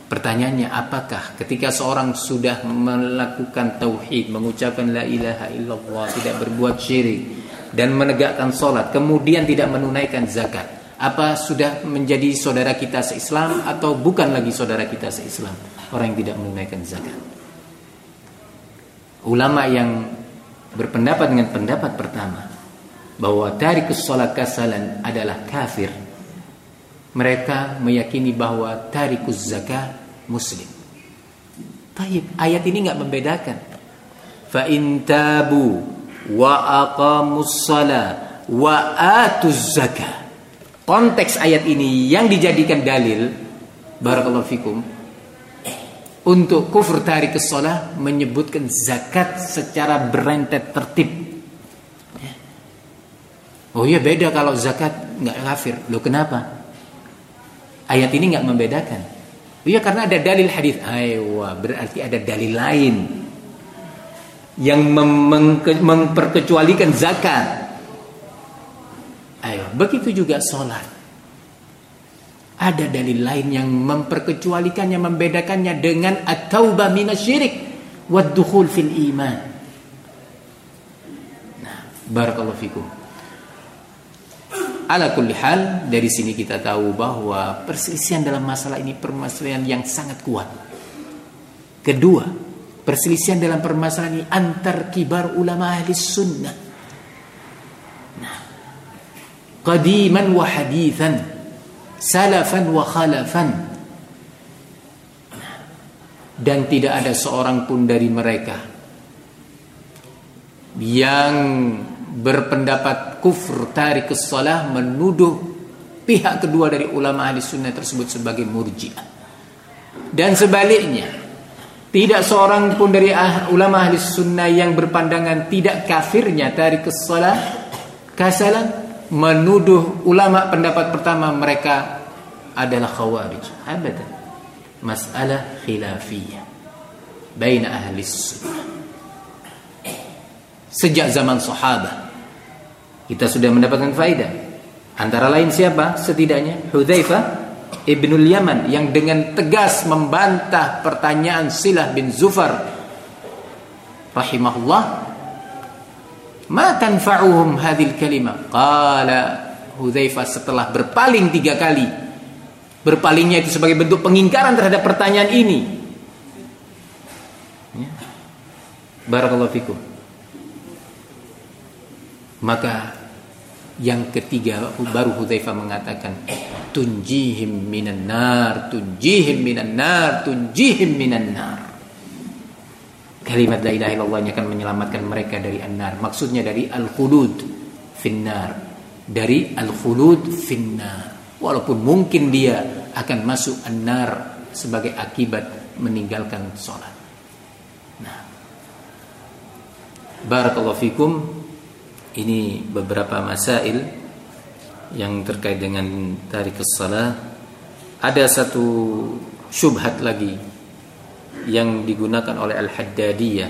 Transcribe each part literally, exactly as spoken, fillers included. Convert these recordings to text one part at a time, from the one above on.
pertanyaannya, apakah ketika seorang sudah melakukan tauhid, mengucapkan la ilaha illallah, tidak berbuat syirik dan menegakkan sholat, kemudian tidak menunaikan zakat, apa sudah menjadi saudara kita se-Islam atau bukan lagi saudara kita se-Islam orang yang tidak menunaikan zakat? Ulama yang berpendapat dengan pendapat pertama bahwa tarikus sholat kasalan adalah kafir, mereka meyakini bahwa tarikus zakat muslim. Taib, ayat ini enggak membedakan. Fa in tabu wa aqamus shalah wa atuz zakat. Konteks ayat ini yang dijadikan dalil, barakallahu fikum, untuk kufur tarikus shalah menyebutkan zakat secara berentet tertib. Oh iya, beda kalau zakat enggak kafir. Loh kenapa? Ayat ini enggak membedakan. Iya, karena ada dalil hadis. Aywa, berarti ada dalil lain yang mem- memperkecualikan zakat. Ayo, begitu juga sholat. Ada dalil lain yang memperkecualikannya, membedakannya dengan at-taubah minasyirik wad-dukhul fil iman. Nah, barakallahu fikum. Ala kulli hal, dari sini kita tahu bahwa perselisihan dalam masalah ini permasalahan yang sangat kuat. Kedua, perselisihan dalam permasalahan ini antar kibar ulama ahli sunnah. Nah, qadiman wa hadithan, salafan wa khalafan. Nah, dan tidak ada seorang pun dari mereka yang berpendapat kufur tarikus shalah menuduh pihak kedua dari ulama ahli sunnah tersebut sebagai murji'ah. Dan sebaliknya, tidak seorang pun dari ah, ulama ahli sunnah yang berpandangan tidak kafirnya tarikus shalah kasalan menuduh ulama pendapat pertama mereka adalah khawarij. Abadan. Masalah khilafiyah baina ahli sunnah. Sejak zaman sahabat kita sudah mendapatkan faedah. Antara lain siapa? Setidaknya Hudzaifah Ibnul Yaman yang dengan tegas membantah pertanyaan Silah bin Zufar rahimahullah, ma tanfa'uhum hadhil kalimah. Qala Hudzaifah setelah berpaling tiga kali. Berpalingnya itu sebagai bentuk pengingkaran terhadap pertanyaan ini. Ya. Barakallahu fikum. Maka yang ketiga baru Hudzaifah mengatakan tunjihim minan nar, tunjihim minan nar, tunjihim minan nar. Kalimat la ilaha illallah akan menyelamatkan mereka dari an-nar. Maksudnya dari al-khulud finnar, dari al-khulud finnar. Walaupun mungkin dia akan masuk an-nar sebagai akibat meninggalkan sholat. Nah, barakallahu fikum. Ini beberapa masail yang terkait dengan tarikus shalah. Ada satu syubhat lagi yang digunakan oleh Al-Haddadiyah,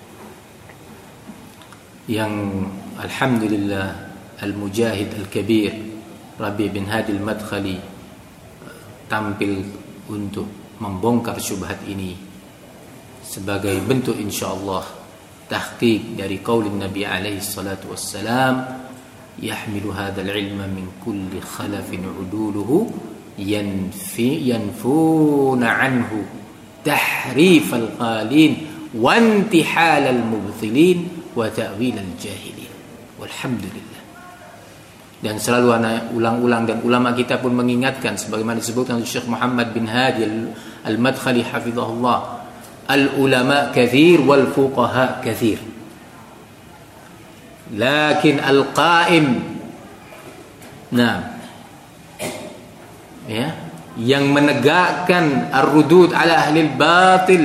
yang alhamdulillah Al-Mujahid Al-Kabir Rabi bin Hadi Al-Madkhali tampil untuk membongkar syubhat ini sebagai bentuk insyaallah tahqiq dari qaulin Nabi alaihi salatu wassalam, yahmilu hadzal ilma min kulli khalafin uduluhu yanfi yanfuna anhu tahrif al-qalin wa intihal al-mubtilin wa ta'wil al-jahilin. Walhamdulillah. Dan selalu ana ulang-ulang dan ulama kita pun mengingatkan sebagaimana disebutkan oleh Syekh Muhammad bin Hadi Al-Madkhali hafizahullah, al-ulama kathir wal fuqaha kathir, lakin al-qaim, nah, ya, yang menegakkan ar-rudud ala ahli al-batil,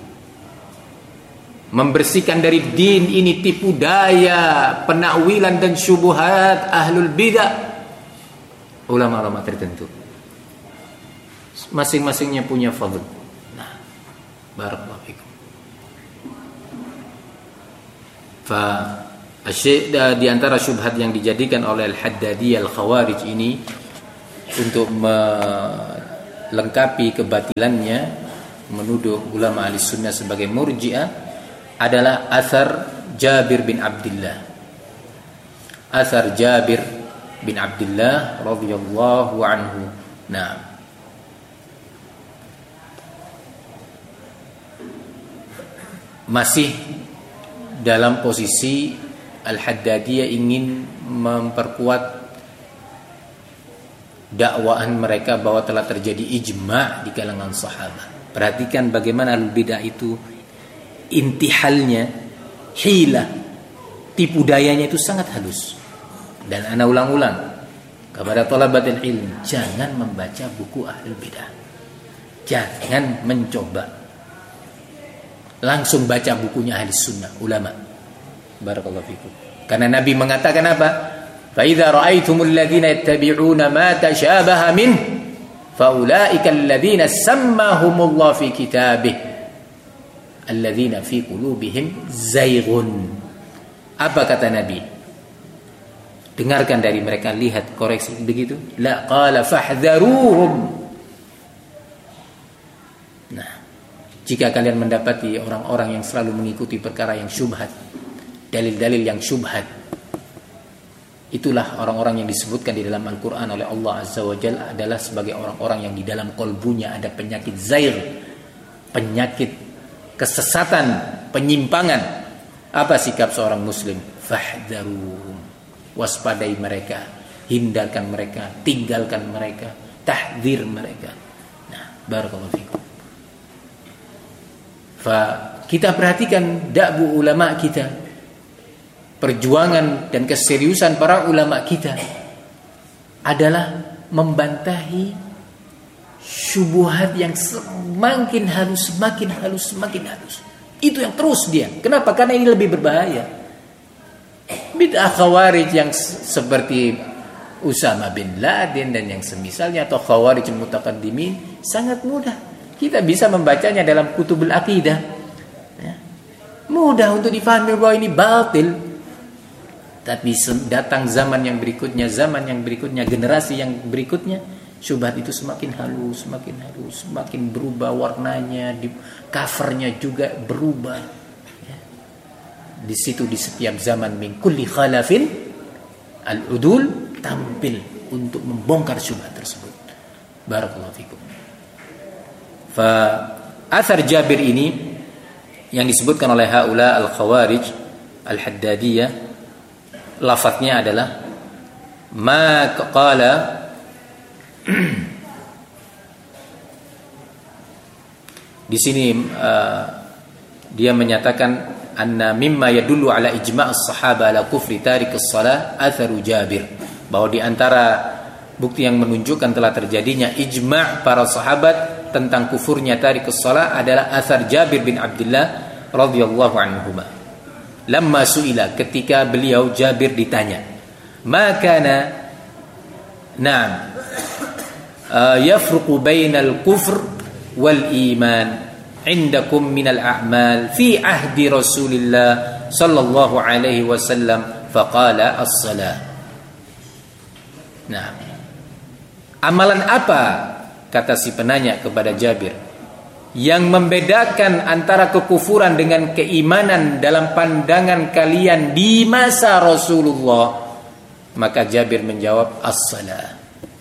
membersihkan dari din ini tipu daya, penakwilan dan syubhat ahlul bidah, ulama-ulama tertentu. Masing-masingnya punya fadl. Barakallahu fikum. Fa asyik di antara syubhat yang dijadikan oleh Al-Haddadiyah Al-Khawarij ini untuk melengkapi kebatilannya menuduh ulama ahli sunnah sebagai murji'ah adalah athar Jabir bin Abdullah. Athar Jabir bin Abdullah radhiyallahu anhu. Nah, masih dalam posisi Al-Haddadiyah ingin memperkuat dakwaan mereka bahwa telah terjadi ijma' di kalangan sahabat. Perhatikan bagaimana al-bidah itu intihalnya, hilah, tipu dayanya itu sangat halus. Dan ana ulang-ulang kepada thalabatul ilm, jangan membaca buku ahlul bidah. Jangan mencoba langsung baca bukunya ahli sunnah, ulama. Barakallahu fikum. Karena Nabi mengatakan apa? Fa idza ra'aitumul ladzina yattabi'una ma tashabaha min fa ulaika alladzina sammahumullah fi kitabih alladzina fi qulubihim zayghun. Apa kata Nabi? Dengarkan dari mereka, lihat koreksi begitu. La qala fahdharuhum. Nah, jika kalian mendapati orang-orang yang selalu mengikuti perkara yang syubhat, dalil-dalil yang syubhat, itulah orang-orang yang disebutkan di dalam Al-Quran oleh Allah Azza wa Jalla adalah sebagai orang-orang yang di dalam kolbunya ada penyakit zair, penyakit kesesatan, penyimpangan. Apa sikap seorang muslim? Fahdharuhum, waspadai mereka, hindarkan mereka, tinggalkan mereka, tahdzir mereka. Nah, barakallahu fikum. Fa kita perhatikan da'bu ulama kita, perjuangan dan keseriusan para ulama kita adalah membantahi syubhat yang semakin halus, semakin halus, semakin halus. Itu yang terus dia. Kenapa? Karena ini lebih berbahaya. Bid'ah khawarij yang seperti Usama bin Laden dan yang semisalnya, atau khawarij mutaqaddimin, sangat mudah. Kita bisa membacanya dalam kutubul aqidah. Ya. Mudah untuk difahami bahwa ini batil. Tapi datang zaman yang berikutnya, zaman yang berikutnya, generasi yang berikutnya, syubhat itu semakin halus, semakin halus, semakin berubah warnanya, di covernya juga berubah. Ya. Di situ di setiap zaman min kulli khalafin al-udul tampil untuk membongkar syubhat tersebut. Barakallahu fikum. Fa athar Jabir ini yang disebutkan oleh haula al-khawarij al-haddadiyah, lafadznya adalah ma qala di sini uh, dia menyatakan anna mimma yadullu ala ijma' as-sahaba ala kufri tarik as-salah atharu Jabir, bahwa di antara bukti yang menunjukkan telah terjadinya ijma' para sahabat tentang kufurnya tarik as-salah adalah athar Jabir bin Abdullah radhiyallahu anhuma. Lamma su'ila, ketika beliau Jabir ditanya, makana na'am uh, yafruqu bainal kufr wal iman indakum minal a'mal fi ahdi Rasulillah sallallahu alaihi wasallam, faqala as-salah. Nah, amalan apa, kata si penanya kepada Jabir, yang membedakan antara kekufuran dengan keimanan dalam pandangan kalian di masa Rasulullah? Maka Jabir menjawab, as-salah.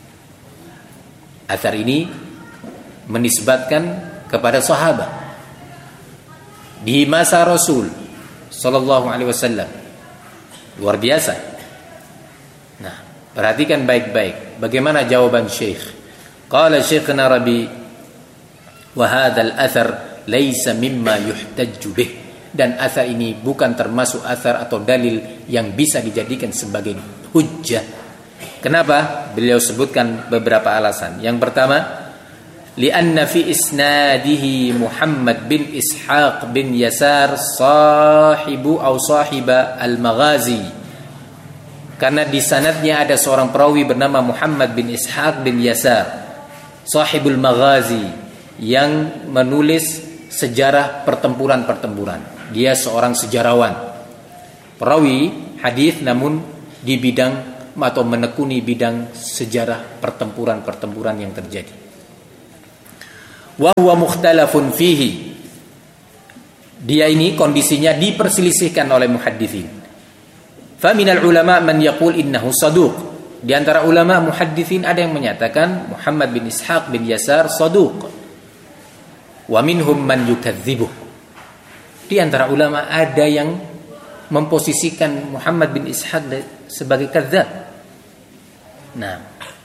Athar ini menisbatkan kepada sahabat di masa Rasul sallallahu alaihi wasallam. Luar biasa. Nah, perhatikan baik-baik bagaimana jawaban Syekh. Qala Syekhna Rabi, wa hadzal athar laisa mimma yuhtajju bih, dan athar ini bukan termasuk athar atau dalil yang bisa dijadikan sebagai hujjah. Kenapa? Beliau sebutkan beberapa alasan. Yang pertama, lianna fi isnadihi Muhammad bin Ishaq bin Yasar sahibu atau sahiba al-Maghazi, karena di sanadnya ada seorang perawi bernama Muhammad bin Ishaq bin Yasar sahibul Maghazi, yang menulis sejarah pertempuran-pertempuran. Dia seorang sejarawan, perawi hadis, namun di bidang atau menekuni bidang sejarah pertempuran-pertempuran yang terjadi. wa huwa mukhtalafun fihi. Dia ini kondisinya diperselisihkan oleh muhadditsin. Fa minal ulama man yaqul innahu saduq. Di antara ulama muhadditsin ada yang menyatakan Muhammad bin Ishaq bin Yasar saduq. Wa minhum man yukadzibuh. Di antara ulama ada yang memposisikan Muhammad bin Ishaq sebagai kadzab. Nah,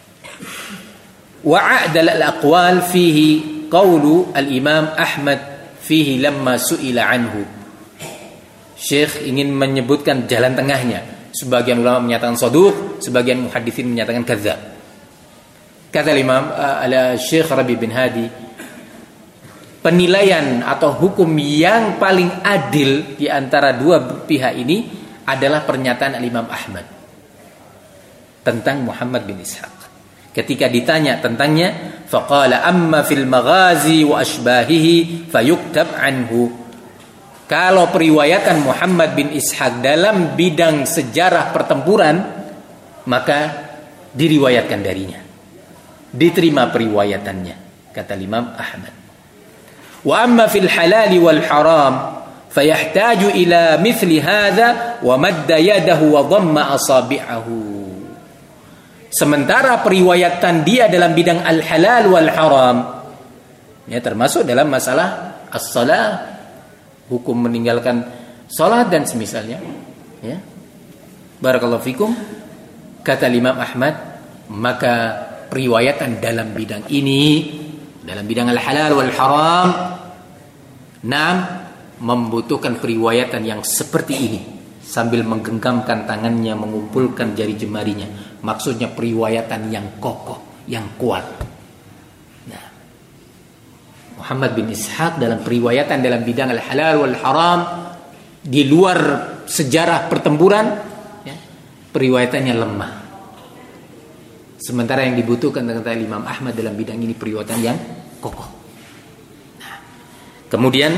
wa a'dal al-aqwal fihi qawlu al-Imam Ahmad fihi lamma su'ila anhu. Syekh ingin menyebutkan jalan tengahnya. Sebagian ulama menyatakan saduq, sebagian muhaditsin menyatakan kadzab. Kata Imam uh, Syekh Rabi bin Hadi, penilaian atau hukum yang paling adil di antara dua pihak ini adalah pernyataan Imam Ahmad tentang Muhammad bin Ishaq. Ketika ditanya tentangnya, faqala amma fil maghazi wa ashbahihi fayuktab anhu. Kalau periwayatan Muhammad bin Ishaq dalam bidang sejarah pertempuran, maka diriwayatkan darinya, diterima periwayatannya, kata Imam Ahmad. Wa amma fil halal wal haram fayahtaju ila mithli hadha wa madda yadahu wa dhamma asabi'ahu. Sementara periwayatan dia dalam bidang al-halal wal haram, ya, termasuk dalam masalah as-salah, hukum meninggalkan salat dan semisalnya, ya. Barakallahu fikum. Kata Imam Ahmad, maka periwayatan dalam bidang ini, dalam bidang al-halal wal haram, nam membutuhkan periwayatan yang seperti ini, sambil menggenggamkan tangannya, mengumpulkan jari jemarinya. Maksudnya periwayatan yang kokoh, yang kuat. Nah, Muhammad bin Ishaq dalam periwayatan dalam bidang al-halal wal haram, di luar sejarah pertempuran, ya, periwayatannya lemah. Sementara yang dibutuhkan kata Imam Ahmad dalam bidang ini periwayatan yang kokoh. Nah, kemudian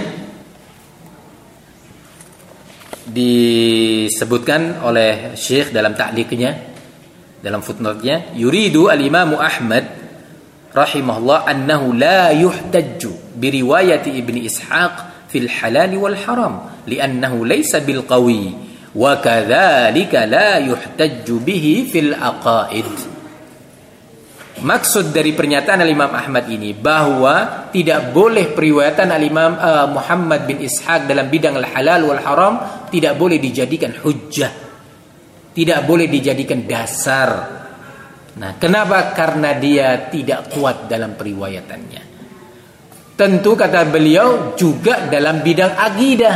disebutkan oleh Syekh dalam ta'liqnya, dalam footnote-nya, yuridu al-Imam Ahmad rahimahullah annahu la yuhtajju bi riwayati Ibni Ishaq fil halal wal haram li'annahu laysa bil qawi wa kadzalika la yuhtajju bihi fil aqaid. Maksud dari pernyataan al-Imam Ahmad ini bahwa tidak boleh periwayatan al-Imam uh, Muhammad bin Ishaq dalam bidang al-halal wal haram tidak boleh dijadikan hujjah, tidak boleh dijadikan dasar. Nah, kenapa? Karena dia tidak kuat dalam periwayatannya. Tentu kata beliau juga dalam bidang akidah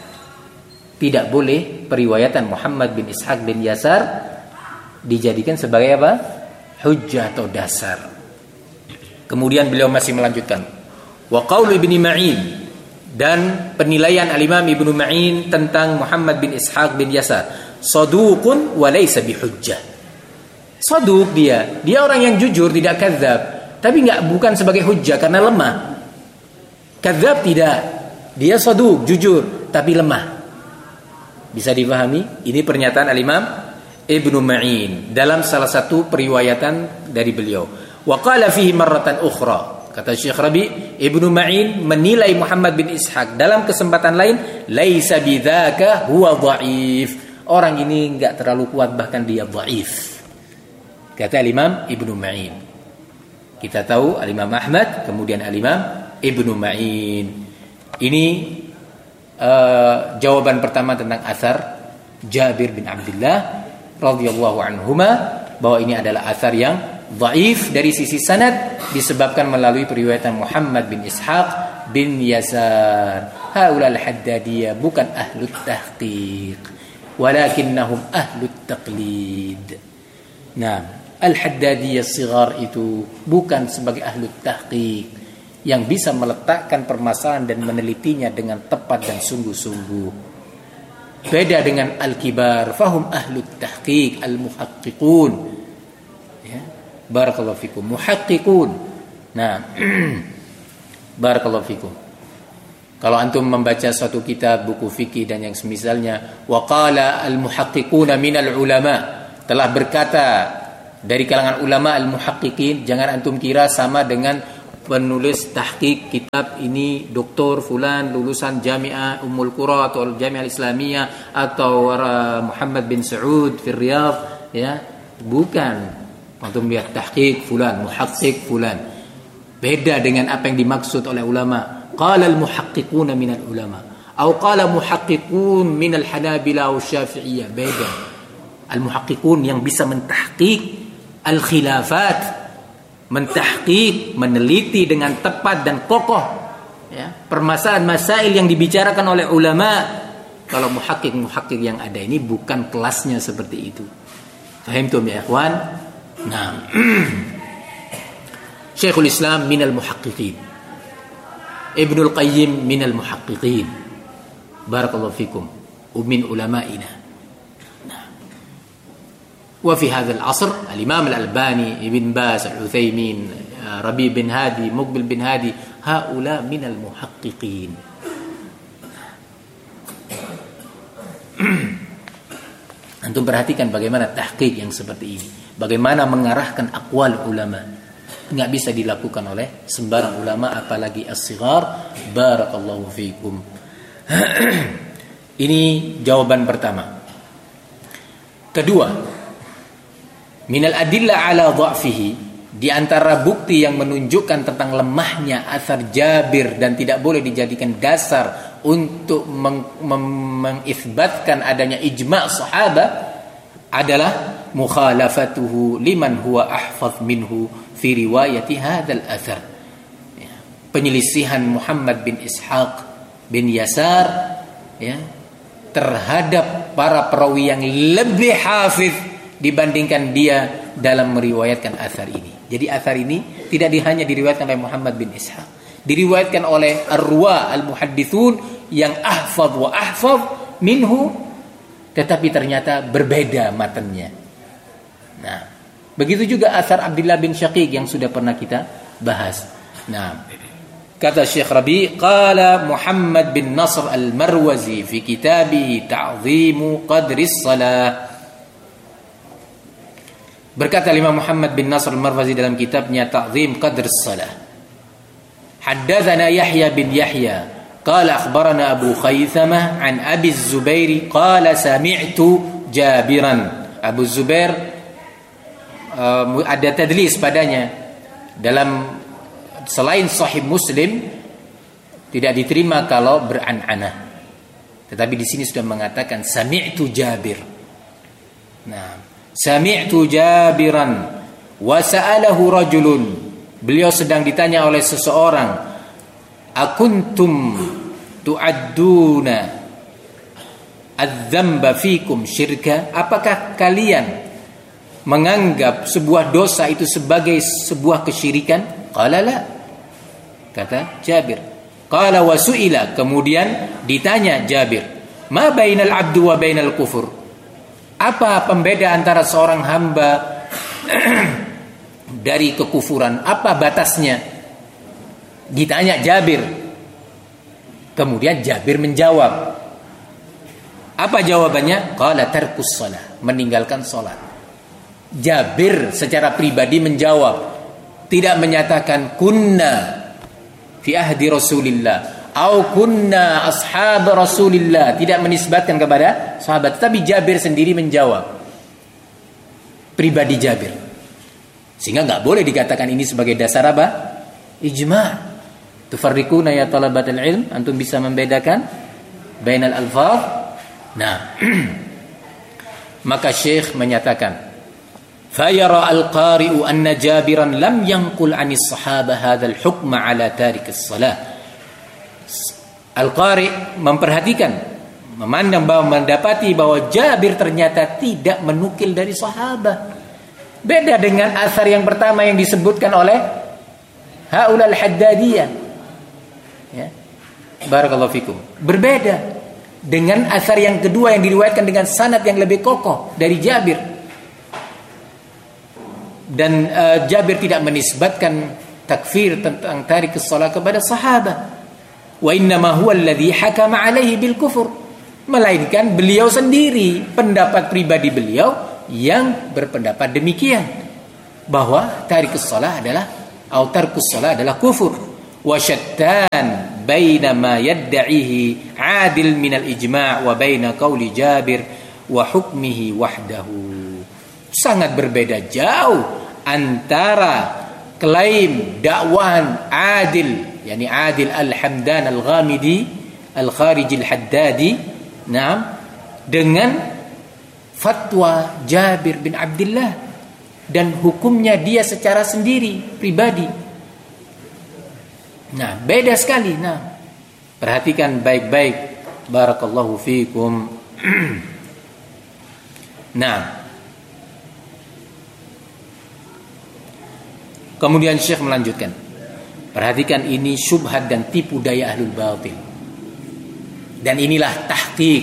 tidak boleh periwayatan Muhammad bin Ishaq bin Yasar dijadikan sebagai apa? Hujjah atau dasar. Kemudian beliau masih melanjutkan, wa qaul Ibnu Ma'in, dan penilaian al-Imam Ibnu Ma'in tentang Muhammad bin Ishaq bin Yasar, saduqun wa laysa bihujjah. Saduq dia, dia orang yang jujur, tidak kadzab, tapi enggak bukan sebagai hujjah karena lemah. Kadzab tidak, dia saduq, jujur, tapi lemah. Bisa dipahami? Ini pernyataan al-Imam Ibnu Ma'in dalam salah satu periwayatan dari beliau. Wa qala fihi marratan ukhra. Kata Syekh Rabi, Ibnu Ma'in menilai Muhammad bin Ishaq dalam kesempatan lain, laisa bidzaka huwa dhaif. Orang ini enggak terlalu kuat, bahkan dia dhaif. Kata Imam Ibnu Ma'in. Kita tahu Al-Imam Ahmad, kemudian Al-Imam Ibnu Ma'in. Ini uh, jawaban pertama tentang athar Jabir bin Abdullah radhiyallahu anhuma, bahwa ini adalah athar yang dhaif dari sisi sanad disebabkan melalui periwayatan Muhammad bin Ishaq bin Yasar. Haula al-Haddadiyah bukan ahlut tahqiq, walakinnahum ahlut taqlid. Nah, al-Haddadiyah sigar itu bukan sebagai ahlut tahqiq yang bisa meletakkan permasalahan dan menelitinya dengan tepat dan sungguh-sungguh. Beda dengan al-kibar, fahum ahlut tahqiq, al-muhaqqiqun. Ya, barakallahu fikum, muhaqqiqun. Nah, barakallahu fikum. Kalau antum membaca suatu kitab, buku fikih dan yang semisalnya, wa qala al-muhaqqiquna minal ulama, telah berkata dari kalangan ulama al-muhaqqiqin, jangan antum kira sama dengan penulis tahqiq kitab ini doktor fulan lulusan Jami'ah Ummul Qura atau Jami'ah Islamiyah atau Muhammad bin Saud fi Riyadh, ya, bukan. Untuk melihat tahqiq fulan, muhaqqiq fulan. Beda dengan apa yang dimaksud oleh ulama. Qala al-muhaqqiquna minal ulama atau qala muhaqqiqun minal Hanabila atau Syafi'iyah. Beda. Al-muhaqqiqun yang bisa mentahqiq al-khilafat, mentahqiq, meneliti dengan tepat dan kokoh, ya, permasalahan masail yang dibicarakan oleh ulama. Kalau muhaqqiq-muhaqqiq yang ada ini bukan kelasnya seperti itu. Fahimtum ya ikhwan? Nah, Syekhul Islam minal muhaqqiqin, Ibnul Qayyim minal muhaqqiqin. Barakallahu fikum. Min ulama'ina. وفي هذا العصر الإمام الألباني ابن باز العثيمين ربيع بن هادي مقبل بن هادي هؤلاء من المحققين. Antum perhatikan bagaimana tahqiq yang seperti ini, bagaimana mengarahkan aqwal ulama. Nggak bisa dilakukan oleh sembarang ulama, apalagi as-sighar. Barakallahu fikum. Ini jawaban pertama. Kedua, minal adilla ala dha'fihi, di antara bukti yang menunjukkan tentang lemahnya athar Jabir dan tidak boleh dijadikan dasar untuk meng- meng- mengisbatkan adanya ijma' sahabat adalah mukhalafatuhu liman huwa ahfaz minhu fi riwayati hadzal athar. Ya. Penyelisihan Muhammad bin Ishaq bin Yasar, ya, terhadap para perawi yang lebih hafiz dibandingkan dia dalam meriwayatkan athar ini. Jadi athar ini tidak hanya diriwayatkan oleh Muhammad bin Ishaq, diriwayatkan oleh ar-ruwa al-muhaddithun yang ahfaz wa ahfaz minhu, tetapi ternyata berbeda matanya. Nah, begitu juga athar Abdullah bin Syaqiq yang sudah pernah kita bahas. Nah, kata Syekh Rabi, qala Muhammad bin Nasr al-Marwazi fi kitabihi Ta'zimu Qadris Salah. Berkata Imam Muhammad bin Nasr al-Marwazi dalam kitabnya Ta'zim Qadr Salah, haddatsana Yahya bin Yahya qala akhbarana Abu Khaythamah an Abi Zubair qala sami'tu Jabiran. Abu Zubair uh, ada tadlis padanya. Dalam selain Sahih Muslim tidak diterima kalau beran'anah. Tetapi di sini sudah mengatakan sami'tu Jabir. Nah, sami'tu Jabiran wa sa'alahu rajulun. Beliau sedang ditanya oleh seseorang, akuntum tu'adduna adz-dzamba fikum syirka? Apakah kalian menganggap sebuah dosa itu sebagai sebuah kesyirikan? Qala la, kata Jabir. Qala wa su'ila, kemudian ditanya Jabir, ma bainal abdu wa bainal kufur? Apa pembeda antara seorang hamba dari kekufuran? Apa batasnya? Ditanya Jabir. Kemudian Jabir menjawab. Apa jawabannya? Qala tarkus shalah, meninggalkan salat. Jabir secara pribadi menjawab, tidak menyatakan kunna fi ahdi Rasulillah au kunna ashab Rasulillah, tidak menisbatkan kepada sahabat, tapi Jabir sendiri menjawab, pribadi Jabir. Sehingga enggak boleh dikatakan ini sebagai dasar apa? Ijma'. Tufarriquna ya talabatul ilm, antum bisa membedakan bainal alfaz. Nah, maka Syekh menyatakan, fayara al-qari'u anna Jabiran lam yanqul 'anis sahabah hadzal hukma 'ala tarik as-salah. Al-Qari memperhatikan, memandang bahwa mendapati bahwa Jabir ternyata tidak menukil dari sahabat. Beda dengan asar yang pertama yang disebutkan oleh haulal haddadiyah. Ya. Barakallahu fikum. Berbeda dengan asar yang kedua yang diriwayatkan dengan sanad yang lebih kokoh dari Jabir. Dan uh, Jabir tidak menisbatkan takfir tentang tarik as-salah kepada sahabat. Wa innama huwa alladhi hakama alaihi bil kufur, melainkan beliau sendiri, pendapat pribadi beliau yang berpendapat demikian, bahwa tarikus shalah adalah atau tarkus shalah adalah kufur. Wa syattan baina ma yad'ihi 'adil min al-ijma' wa baina qauli Jabir wa hukmihi wahdahu. Sangat berbeda jauh antara klaim dakwahan Adil, yakni Adil Al-Hamdan Al-Ghamidi Al-Khariji Al-Haddadi, nah, dengan fatwa Jabir bin Abdullah dan hukumnya dia secara sendiri pribadi. Nah, beda sekali. Nah, perhatikan baik-baik. Barakallahu fikum. Nah, kemudian Syekh melanjutkan. Perhatikan, ini syubhat dan tipu daya ahlul batil. Dan inilah tahqiq.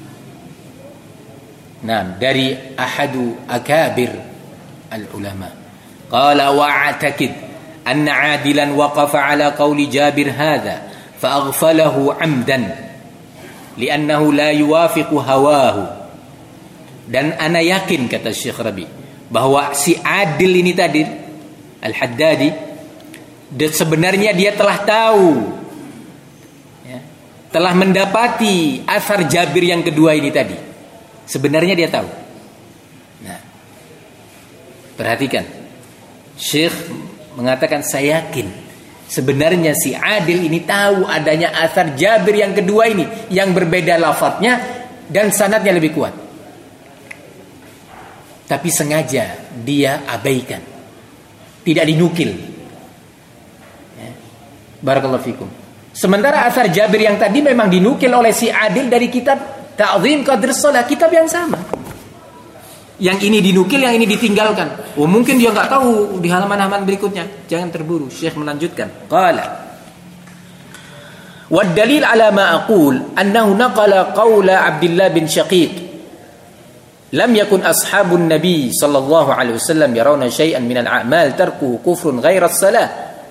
Nah, dari ahadu akabir al-ulama. Qala wa'atakid anna 'adilan waqafa ala qawli Jabir hadha fa'aghfalahu 'amdan li'annahu la yuwafiqu hawahu. Dan ana yakin, kata Syekh Rabi, bahwa si Adil ini tadi Al-Haddadi, dan sebenarnya dia telah tahu, ya, telah mendapati asar Jabir yang kedua ini tadi. Sebenarnya dia tahu. Nah, perhatikan, Syekh mengatakan saya yakin sebenarnya si Adil ini tahu adanya asar Jabir yang kedua ini yang berbeda lafadznya dan sanadnya lebih kuat. Tapi sengaja dia abaikan, tidak dinukil. Ya. Barakallahu fikum. Sementara asar Jabir yang tadi memang dinukil oleh si Adil dari kitab Ta'zim Qadr Shalah, kitab yang sama. Yang ini dinukil, yang ini ditinggalkan. Oh, mungkin dia nggak tahu di halaman-halaman berikutnya. Jangan terburu. Syekh melanjutkan. Qala wa dalil ala ma aqul annahu naqala qawla Abdullah bin Syaqiq lam yakun ashabun nabi sallallahu alaihi wasallam yarawna syai'an minal a'mal tarku kufrun ghaira as-salah.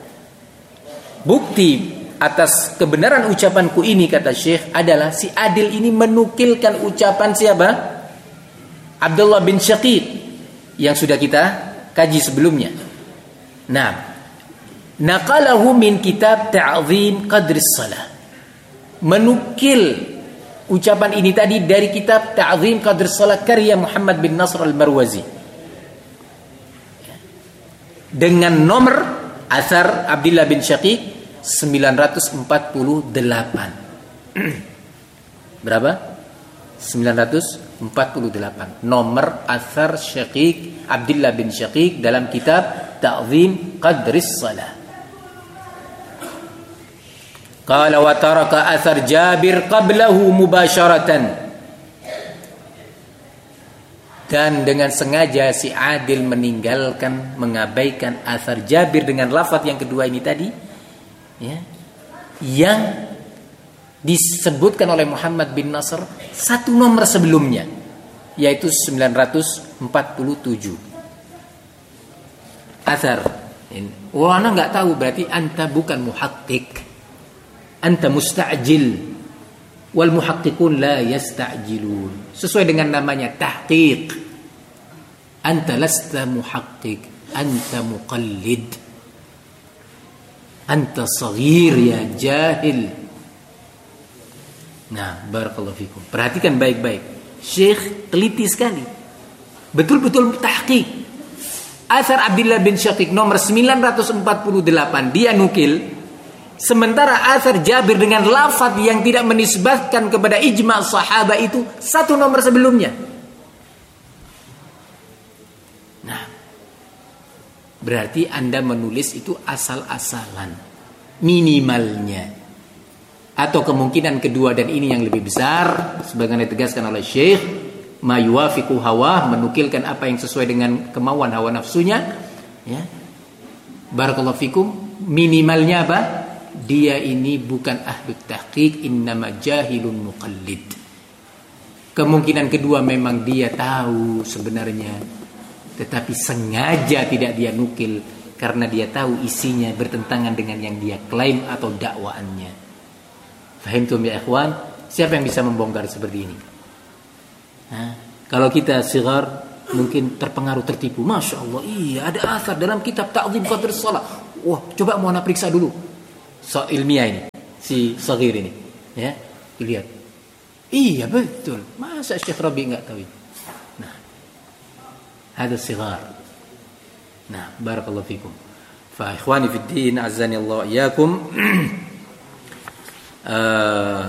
Bukti atas kebenaran ucapanku ini, kata Syekh, adalah si Adil ini menukilkan ucapan siapa? Abdullah bin Syaqiq yang sudah kita kaji sebelumnya. Nah, naqalahu min kitab Ta'zim Qadris Shalah. Menukil ucapan ini tadi dari kitab Ta'zim Qadr Shalah karya Muhammad bin Nasr al-Marwazi dengan nomor asar Abdullah bin Syaqiq sembilan ratus empat puluh delapan. Berapa? sembilan ratus empat puluh delapan. Nomor asar Syaqiq Abdullah bin Syaqiq dalam kitab Ta'zim Qadris Shalah. Qala wa taraka athar Jabir qablahu mubasharatan. Dan dengan sengaja si Adil meninggalkan, mengabaikan athar Jabir dengan lafaz yang kedua ini tadi, ya, yang disebutkan oleh Muhammad bin Nasr satu nomor sebelumnya, yaitu sembilan ratus empat puluh tujuh. Athar ini. Wah, anda nggak tahu, berarti anta bukan muhaqqiq. Anta musta'jil wal muhaqqiqun la yasta'jilun. Sesuai dengan namanya tahqiq. Anta lasta muhaqqiq, anta muqallid. Anta saghir ya jahil. Nah, barakallahu fikum. Perhatikan baik-baik. Syekh teliti sekali. Betul-betul tahqiq. Athar Abdullah bin Syaqiq nomor sembilan ratus empat puluh delapan dia nukil. Sementara athar Jabir dengan lafaz yang tidak menisbatkan kepada ijma' sahabat itu satu nomor sebelumnya. Nah, berarti Anda menulis itu asal-asalan, minimalnya. Atau kemungkinan kedua, dan ini yang lebih besar, sebagaimana ditegaskan oleh Syekh, ma yuwafiqu hawa, menukilkan apa yang sesuai dengan kemauan hawa nafsunya, ya. Barakallahu fikum. Minimalnya apa? Dia ini bukan ahlut tahqiq, innama jahilun muqallid. Kemungkinan kedua, memang dia tahu sebenarnya, tetapi sengaja tidak dia nukil karena dia tahu isinya bertentangan dengan yang dia klaim atau dakwaannya. Fahimtum ya ikhwan? Siapa yang bisa membongkar seperti ini? Nah, kalau kita sigar mungkin terpengaruh, tertipu. Masya Allah, iya ada asar dalam kitab Ta'zim Qadr Shalah. Wah, coba mau ana periksa dulu. So ilmiah ini, si Saghir ini, ya. Dilihat. Iya betul. Masa Syekh Rabi enggak tahu ini? Nah, hada sighar. Nah, barakallahu fikum. Fa ikhwani fid din, azani Allah iyyakum. uh,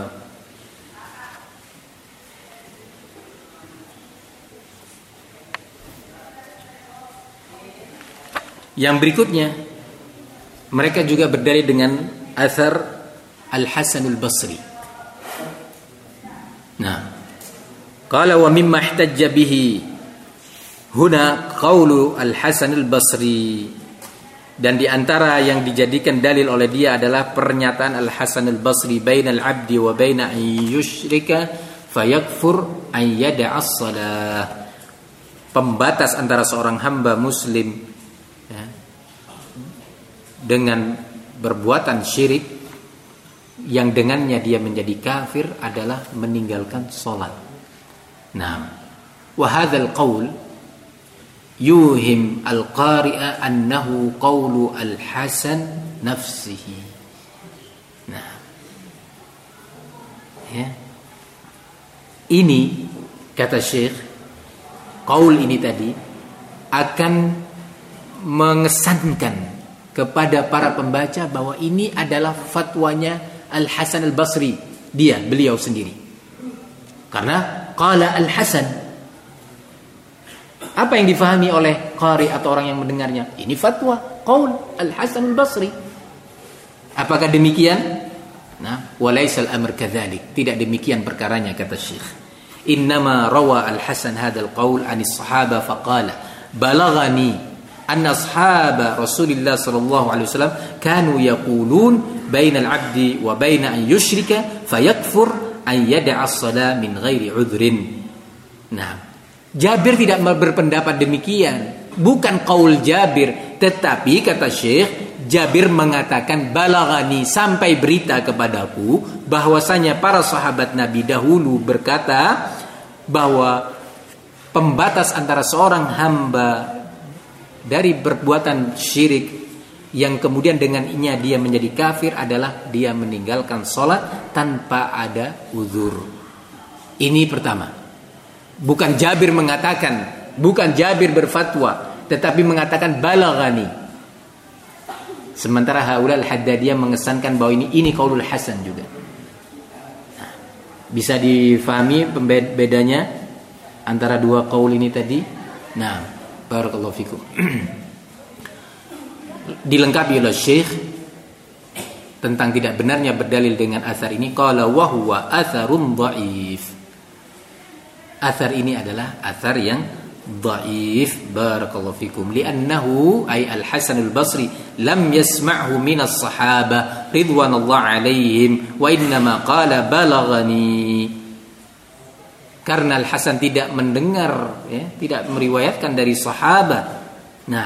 Yang berikutnya, mereka juga berdalil dengan athar Al-Hasan Al-Basri. Nah, qala wa mimma ihtajja bihi huna qaulu Al-Hasan Al-Basri, dan di antara yang dijadikan dalil oleh dia adalah pernyataan Al-Hasan Al-Basri, bainal abdi wa baina an yusyrika fayakfur an yada'a as-salah. Pembatas antara seorang hamba muslim, ya, dengan berbuatan syirik yang dengannya dia menjadi kafir adalah meninggalkan salat. Nah, wa hadzal qaul yuhim al-qari'a annahu qawlu al-Hasan nafsihi. Nah, ya. Ini kata Syekh, qaul ini tadi akan mengesankan kepada para pembaca bahwa ini adalah fatwanya Al-Hasan Al-Basri, dia, beliau sendiri. Karena qala Al-Hasan, apa yang difahami oleh qari atau orang yang mendengarnya? Ini fatwa qaul Al-Hasan Al-Basri. Apakah demikian? Nah, walaisal amr kadzalik. Tidak demikian perkaranya, kata Syekh. Innama rawa Al-Hasan hadzal qaul anis sahaba faqala balaghani anna ashaba Rasulillah sallallahu alaihi wasallam kanu yaqulun bainal abdi wa baina an yusyrika fayakfur an yada'a as-salah min ghairi udhrin. Nah, Jabir tidak berpendapat demikian, bukan qaul Jabir, tetapi kata Syekh, Jabir mengatakan balaghani, sampai berita kepadaku bahwasanya para sahabat Nabi dahulu berkata bahwa pembatas antara seorang hamba dari perbuatan syirik yang kemudian dengannya dia menjadi kafir adalah dia meninggalkan sholat tanpa ada uzur. Ini pertama. Bukan Jabir mengatakan, bukan Jabir berfatwa, tetapi mengatakan balaghani. Sementara haula al-Haddadiyah mengesankan bahwa ini ini qaulul Hasan juga. Nah, bisa difahami bedanya antara dua qaul ini tadi? Nah, barakallahu fikum. Dilengkapi oleh Syekh tentang tidak benarnya berdalil dengan asar ini. Qala wa huwa atharun dhaif. Asar ini adalah asar yang dhaif, barakallahu fikum, li'annahu ay Al-Hasan Al-Basri lam yasma'hu min as-sahaba ridwanullah alaihim wa innama qala balaghani. Karena Al-Hasan tidak mendengar, ya, tidak meriwayatkan dari sahabat. Nah,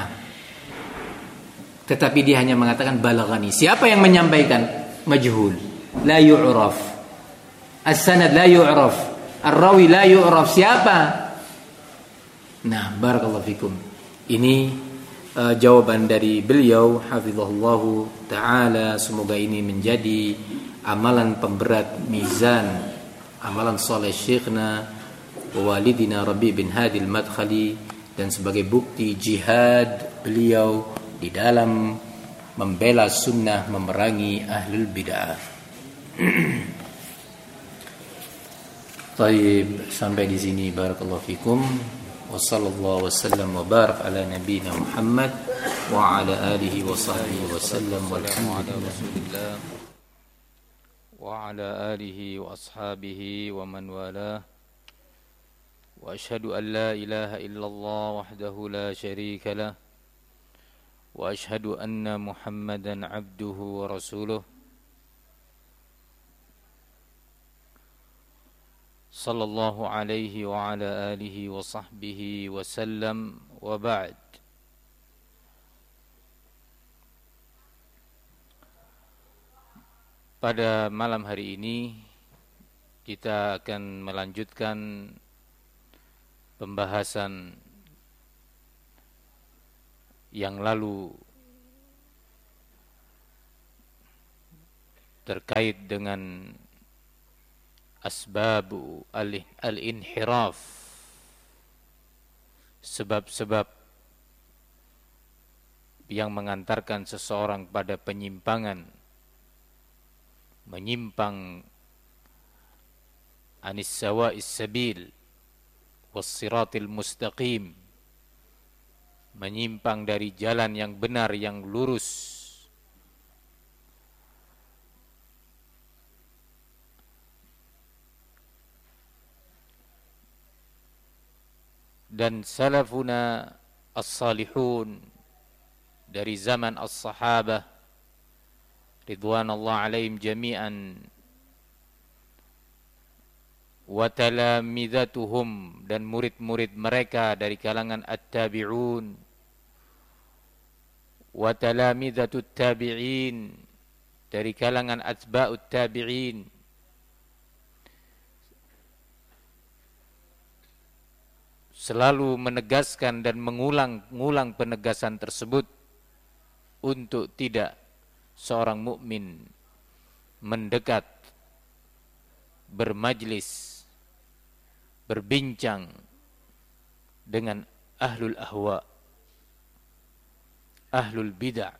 tetapi dia hanya mengatakan balaghani. Siapa yang menyampaikan? Majhul, la yu'raf. As-sanad la yu'raf. Ar-rawi la yu'raf. Siapa? Nah, barakallahu fikum. Ini uh, jawaban dari beliau hafizahullahu taala. Semoga ini menjadi amalan pemberat mizan amalan saleh syekhna walidina Rabi bin Hadi al-Madkhali, dan sebagai bukti jihad beliau di dalam membela sunnah, memerangi ahlul bid'ah. Baik, sampai di sini barakallahu fikum. Wa sallallahu wasallam wa barak ala nabiyyina Muhammad wa ala alihi wa sahbihi wa sallam walhamdulillah wa ala alihi wa ashabihi wa man walah. Wa ashhadu an la ilaha illallah wahdahu la syarika lah wa ashhadu anna Muhammadan abduhu wa rasuluh sallallahu alaihi wa ala alihi wa sahbihi wa sallam wa ba'd. Pada malam hari ini kita akan melanjutkan pembahasan yang lalu terkait dengan asbab al-inhiraf, sebab-sebab yang mengantarkan seseorang pada penyimpangan, menyimpang anis sawa'is sabil was siratil mustaqim, menyimpang dari jalan yang benar, yang lurus. Dan salafuna as-salihun dari zaman as-sahabah ridwanullah alaihim jami'an wa talamidatuhum, dan murid-murid mereka dari kalangan at-tabi'un wa talamidatut tabi'in, dari kalangan atba'ut tabi'in, selalu menegaskan dan mengulang-ulang penegasan tersebut untuk tidak seorang mukmin mendekat, bermajlis, berbincang dengan ahlul ahwa, ahlul bid'ah.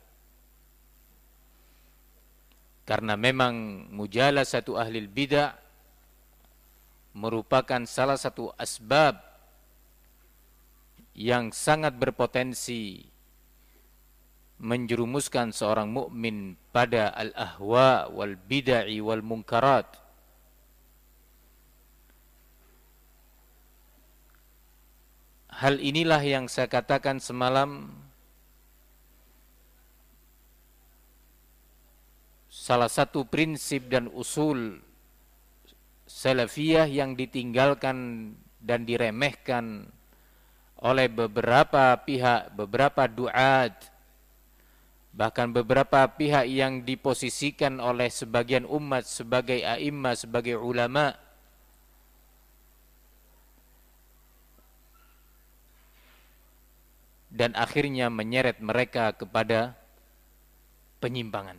Karena memang mujalasatu ahlul bid'ah merupakan salah satu asbab yang sangat berpotensi menjerumuskan seorang mukmin pada al-ahwa wal bid'ah wal munkarat. Hal inilah yang saya katakan semalam, salah satu prinsip dan usul salafiyah yang ditinggalkan dan diremehkan oleh beberapa pihak, beberapa duat, bahkan beberapa pihak yang diposisikan oleh sebagian umat sebagai a'immah, sebagai ulama. Dan akhirnya menyeret mereka kepada penyimpangan.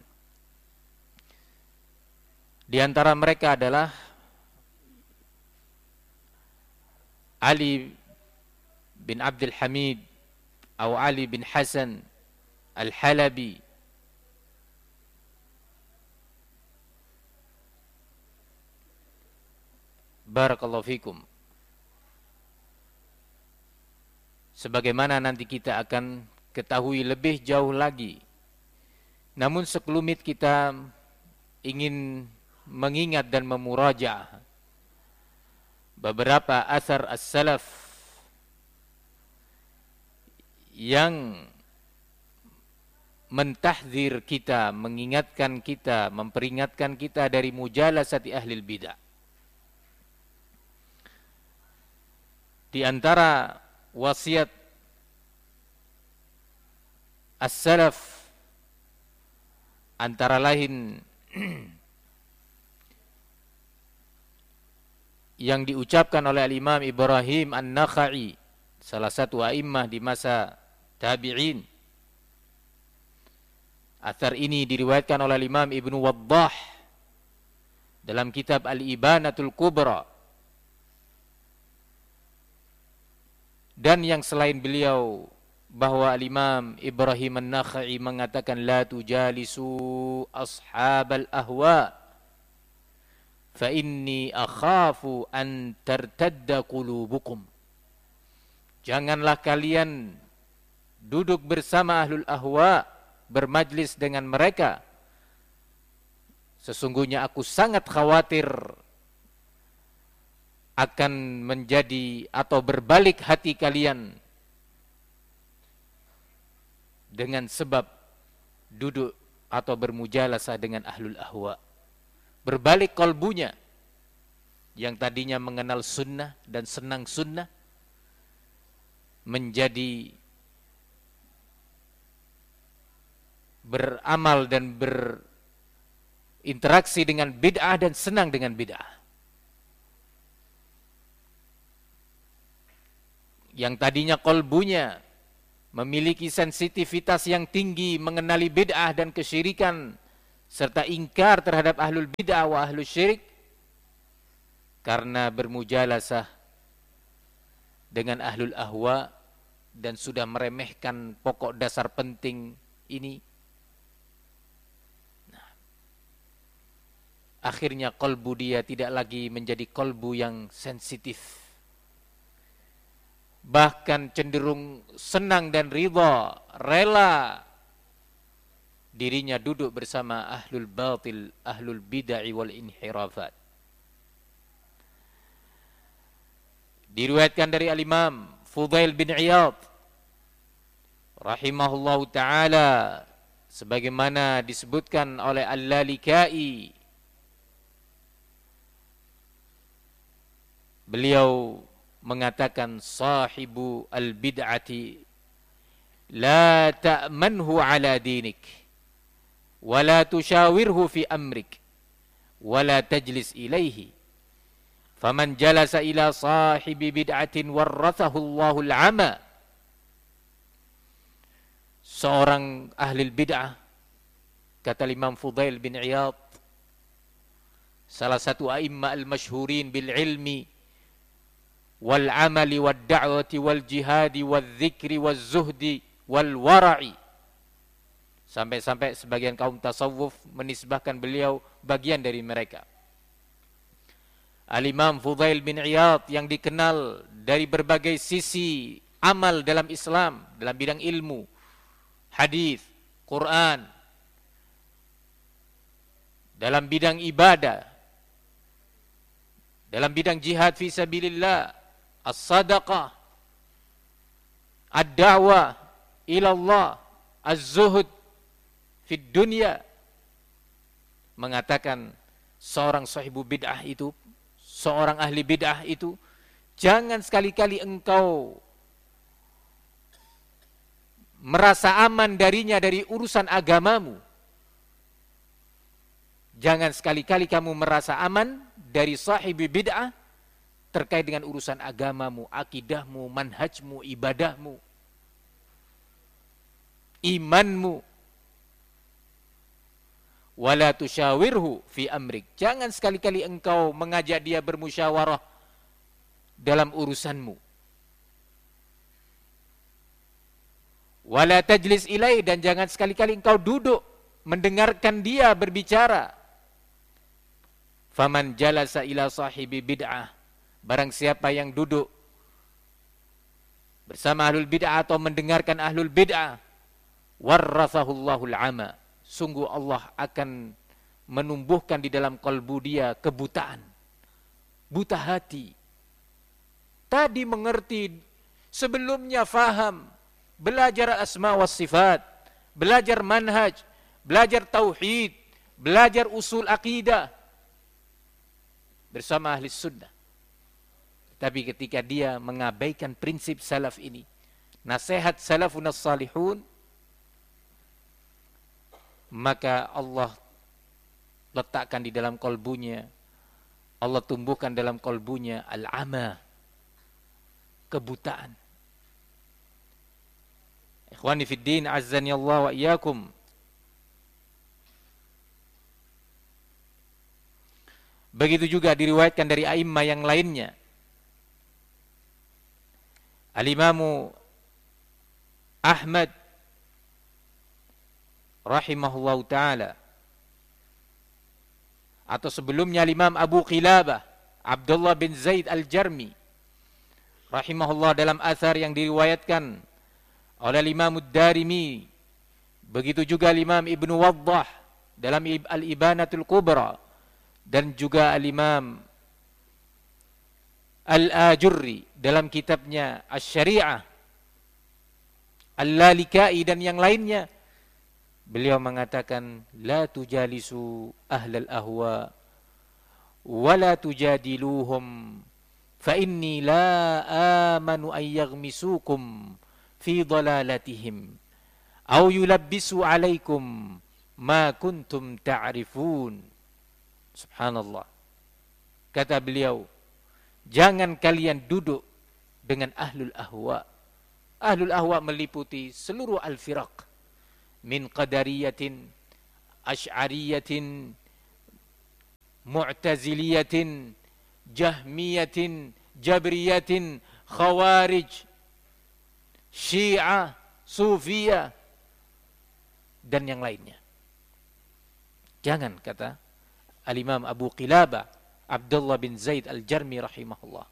Di antara mereka adalah Ali bin Abdul Hamid atau Ali bin Hasan Al-Halabi, barakallahu fikum. Sebagaimana nanti kita akan ketahui lebih jauh lagi. Namun sekelumit kita ingin mengingat dan memurajaah beberapa asar as-salaf yang mentahdzir kita, mengingatkan kita, memperingatkan kita dari mujalasati ahlil bidah. Di antara wasiat as-salaf antara lain yang diucapkan oleh al-Imam Ibrahim An-Nakha'i, salah satu a'immah di masa tabi'in. Athar ini diriwayatkan oleh Imam Ibnu Waddah dalam kitab Al-Ibanatul Kubra, dan yang selain beliau, bahwa Imam Ibrahim An-Nakha'i mengatakan la tujalisu ashabal ahwa fa inni akhafu an tartadda qulubukum. Janganlah kalian duduk bersama ahlul ahwa, bermajlis dengan mereka. Sesungguhnya aku sangat khawatir akan menjadi atau berbalik hati kalian dengan sebab duduk atau bermujalasah dengan ahlul ahwa. Berbalik kalbunya, yang tadinya mengenal sunnah dan senang sunnah, menjadi beramal dan berinteraksi dengan bid'ah dan senang dengan bid'ah. Yang tadinya kalbunya memiliki sensitivitas yang tinggi mengenali bid'ah dan kesyirikan, serta ingkar terhadap ahlul bid'ah wa ahlul syirik karena bermujalasah dengan ahlul ahwa dan sudah meremehkan pokok dasar penting ini. Nah, akhirnya kolbu dia tidak lagi menjadi kolbu yang sensitif, bahkan cenderung senang dan ridha, rela dirinya duduk bersama ahlul batil, ahlul bid'ah wal inhirafat. Diriwayatkan dari al-Imam Fudail bin Iyad rahimahullahu taala, sebagaimana disebutkan oleh Al-Lalikai, beliau mengatakan, sahibu al-bid'ati la ta'manhu ala dinik wa la tushawirhu fi amrik wa la tajlis ilaihi, faman jalasa ila sahibi bid'atin warrathahu Allahul 'ama. Seorang ahli bid'ah, kata Imam Fudail bin Iyad, salah satu a'immah al-masyhurin bil ilmi wal amali wad da'wati wal jihadi wal dzikri wal zuhdi wal wara'i. Sampai-sampai sebagian kaum tasawuf menisbahkan beliau bagian dari mereka. Al-Imam Fudail bin Iyad yang dikenal dari berbagai sisi amal dalam Islam, dalam bidang ilmu, hadis, Quran, dalam bidang ibadah, dalam bidang jihad fi sabilillah, as-sadaqah, ad-da'wah ila Allah, az-zuhud fid dunya, mengatakan seorang sahibu bid'ah itu, seorang ahli bid'ah itu, jangan sekali-kali engkau merasa aman darinya dari urusan agamamu. Jangan sekali-kali kamu merasa aman dari sahibi bid'ah terkait dengan urusan agamamu, akidahmu, manhajmu, ibadahmu, imanmu. Wala tusyawirhu fi amrik. Jangan sekali-kali engkau mengajak dia bermusyawarah dalam urusanmu. Wala tajlis ilai, dan jangan sekali-kali engkau duduk mendengarkan dia berbicara. Faman jalasa ila sahibi bid'ah, barang siapa yang duduk bersama ahlul bid'ah atau mendengarkan ahlul bid'ah, warrathahullahul 'ama, sungguh Allah akan menumbuhkan di dalam kalbu dia kebutaan, buta hati. Tadi mengerti, sebelumnya faham, belajar asma was sifat, belajar manhaj, belajar tauhid, belajar usul akidah bersama ahli sunnah. Tapi ketika dia mengabaikan prinsip salaf ini, nasihat salafun as-salihun, maka Allah letakkan di dalam kalbunya, Allah tumbuhkan dalam kalbunya al-ama, kebutaan. Ikhwani fid din, azzani Allah wa iyyakum. Begitu juga diriwayatkan dari a'immah yang lainnya. Al-Imamu Ahmad rahimahullahu ta'ala, atau sebelumnya Imam Abu Qilabah Abdullah bin Zaid al-Jarmi rahimahullah, dalam athar yang diriwayatkan oleh Imam Ad-Darimi, begitu juga Imam Ibnu Waddah dalam Al-Ibanatul Kubra, dan juga Al-Imam Al-Ajurri dalam kitabnya Asy-Syari'ah, Al-Lalikai dan yang lainnya. Beliau mengatakan, la tujalisu ahlal ahwa wa la tujadiluhum fa inni la amanu an yaghmisukum fi dalalatihim aw yulabbisu alaikum ma kuntum ta'rifun. Subhanallah. Kata beliau, jangan kalian duduk dengan ahlul ahwa. Ahlul ahwa meliputi seluruh al-firaq, min qadariyatin Asy'ariyatin, Mu'taziliyatin, Jahmiyatin, Jabriyatin, Khawarij, Syiah, Sufiyah, dan yang lainnya. Jangan, kata Al-Imam Abu Qilabah Abdullah bin Zaid Al-Jarmi rahimahullah,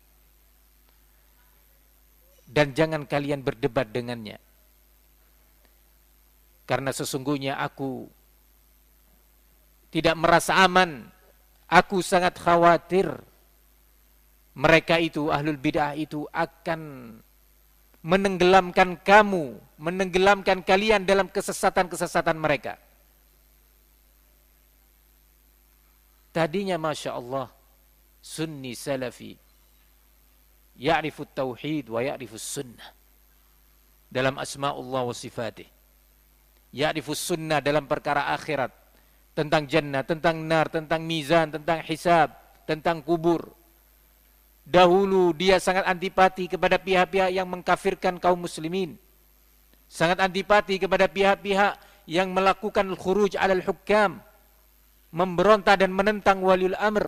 dan jangan kalian berdebat dengannya, karena sesungguhnya aku tidak merasa aman. Aku sangat khawatir mereka itu, ahlul bid'ah itu, akan menenggelamkan kamu, menenggelamkan kalian dalam kesesatan-kesesatan mereka. Tadinya Masya Allah, Sunni Salafi ya'rifut tauhid wa ya'rifus sunnah dalam asma'ullah wa sifatih, ya'rifus sunnah dalam perkara akhirat, tentang jannah, tentang nar, tentang mizan, tentang hisab, tentang kubur. Dahulu dia sangat antipati kepada pihak-pihak yang mengkafirkan kaum muslimin, sangat antipati kepada pihak-pihak yang melakukan khuruj alal hukam, memberontak dan menentang waliul amr.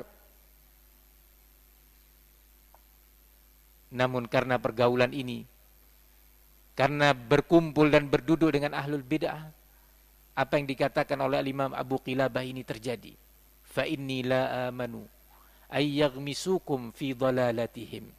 Namun karena pergaulan ini, karena berkumpul dan berduduk dengan ahlul bid'ah, apa yang dikatakan oleh Imam Abu Qilabah ini terjadi. Fa inni la amanu ay yaghmisukum fi dhalalatihim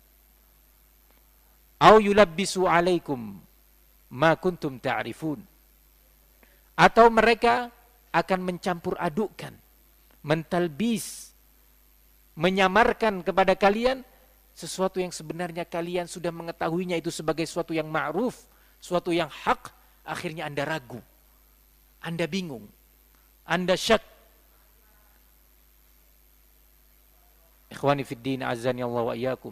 aw yulabbisu alaikum ma kuntum ta'rifun. Atau mereka akan mencampur adukkan, mentalbis, menyamarkan kepada kalian sesuatu yang sebenarnya kalian sudah mengetahuinya itu sebagai sesuatu yang ma'ruf, sesuatu yang hak. Akhirnya Anda ragu, Anda bingung, Anda syak. Ikhwani fid din, azani Allah wa iyyakum.